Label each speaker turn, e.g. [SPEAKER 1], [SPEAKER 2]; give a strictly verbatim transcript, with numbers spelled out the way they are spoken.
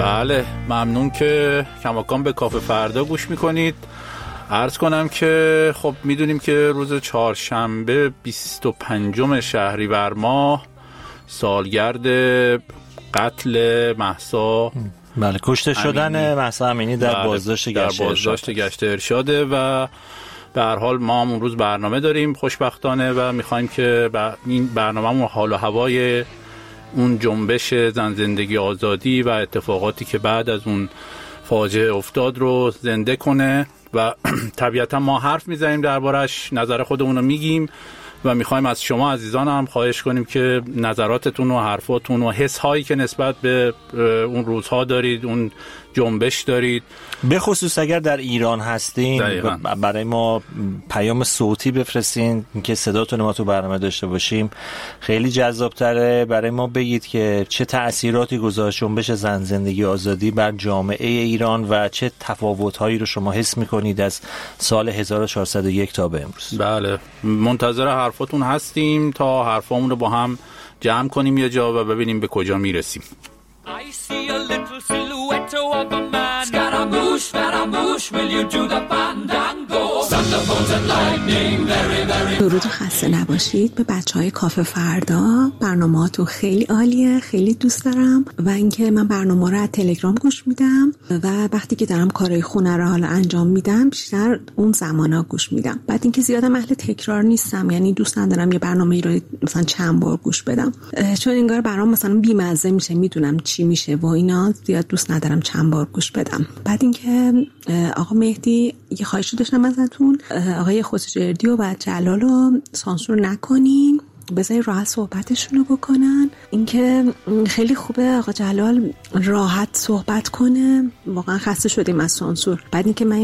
[SPEAKER 1] بله، ممنون که کماکان به کافه فردا گوش میکنید. عرض کنم که خب میدونیم که روز چهارشنبه بیست و پنجم شهریور ماه سالگرد قتل مهسا
[SPEAKER 2] بله کشته شدن مهسا امینی در
[SPEAKER 1] بله
[SPEAKER 2] بازداشت گشت
[SPEAKER 1] در بازداشت گشت ارشاده و به هر حال ما هم اون روز برنامه داریم خوشبختانه و میخوایم که این برنامه‌مون حال و هوای اون جنبش زن زندگی آزادی و اتفاقاتی که بعد از اون فاجعه افتاد رو زنده کنه و طبیعتا ما حرف میزنیم دربارش، نظر خودمون رو میگیم و میخوایم از شما عزیزان هم خواهش کنیم که نظراتتون و حرفاتون و حس هایی که نسبت به اون روزها دارید، اون جنبش دارید،
[SPEAKER 2] به خصوص اگر در ایران هستین
[SPEAKER 1] دقیقا.
[SPEAKER 2] برای ما پیام صوتی بفرستین که صداتون ما تو برنامه داشته باشیم، خیلی جذابتره. برای ما بگید که چه تأثیراتی گذاشت جنبش زن زندگی آزادی بر جامعه ایران و چه تفاوت‌هایی رو شما حس می‌کنید از سال هزار و چهارصد و یک تا به امروز.
[SPEAKER 1] بله، منتظر حرفاتون هستیم تا حرفامون رو با هم جمع کنیم یه جا و ببینیم به کجا میرسیم.
[SPEAKER 3] I see a little silhouette of a man. Scaramouche, Scaramouche, will you do the fandango? Thunderbolts and lightning, very, very.
[SPEAKER 4] درود و خسته نباشید به بچهای کافه فردا. برنامه‌هاتون خیلی عالیه، خیلی دوست دارم و اینکه من برنامه رو از تلگرام گوش میدم و وقتی که دارم کارهای خونه رو حالا انجام میدم بیشتر اون زمانا گوش میدم. بعد اینکه زیادم اهل تکرار نیستم، یعنی دوست ندارم یه برنامه‌ای رو مثلا چند بار گوش بدم، چون انگار برام مثلا بی‌مزه میشه، میدونم چی میشه و اینا، زیاد دوست ندارم چند بار گوش بدم. بعد اینکه آقا مهدی یه خواهشی داشتم ازتون، آقای خوشجردی و جلالو سانسور نکنین، بذارید راحت صحبتشونو بکنن. اینکه خیلی خوبه آقا جلال راحت صحبت کنه، واقعا خسته شدیم از سانسور. بعد اینکه من